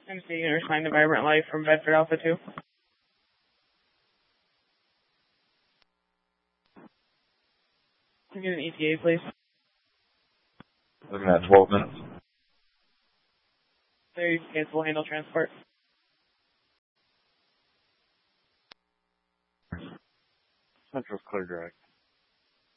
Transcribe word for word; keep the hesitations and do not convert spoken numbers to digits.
I'm seeing or signed to Vibrant Life from Bedford Alpha two. Can you get an E T A, please? Looking at twelve minutes. There, you can cancel handle transport. Central's clear direct.